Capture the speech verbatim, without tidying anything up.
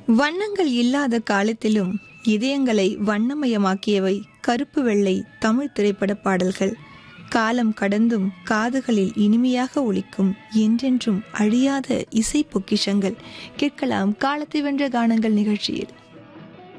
வண்ணங்கள் இல்லாத காலத்திலும் இதயங்களை வண்ணமயமாக்கியவை கருப்பு வெள்ளை தமிழ் திரைப்பட பாடல்கள். காலம் கடந்தும் காதுகளில் இனிமையாக ஒலிக்கும் என்றென்றும் அழியாத இசை பொக்கிஷங்கள். கேட்கலாம் காலத்தை வென்ற கானங்கள் நிகழ்ச்சியில்.